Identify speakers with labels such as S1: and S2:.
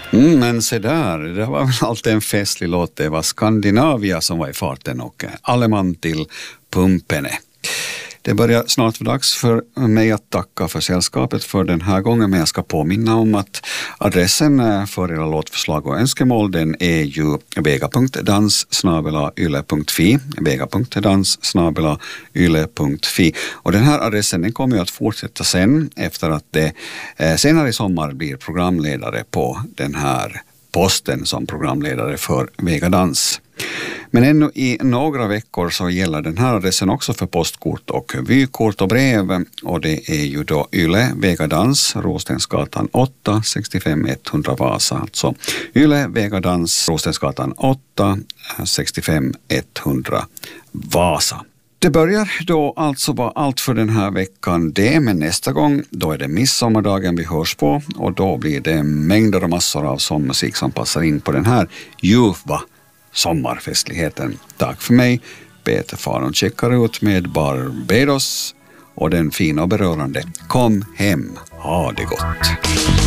S1: Men se där, det var väl alltid en festlig låt. Det var Skandinavia som var i farten och Alleman till Pumpene. Det börjar snart vara dags för mig att tacka för sällskapet för den här gången, men jag ska påminna om att adressen för era låtförslag och önskemål, den är ju vega.dans@yle.fi, vega.dans@yle.fi, och den här adressen den kommer ju att fortsätta sen efter att det senare i sommar blir programledare på den här posten som programledare för Vega Dans. Men ännu i några veckor så gäller den här adressen också för postkort och vykort och brev, och det är ju då Yle Vega Dans, Rostensgatan 8 65 100 Vasa, alltså Yle Vega Dans, Rostensgatan 8 65 100 Vasa. Det börjar då alltså vara allt för den här veckan det, men nästa gång då är det midsommardagen vi hörs på, och då blir det mängder och massor av sångmusik som passar in på den här ljuva sommarfestligheten. Tack för mig, Peter Faron checkar ut med Barbados och den fina och berörande Kom hem, ha det gott.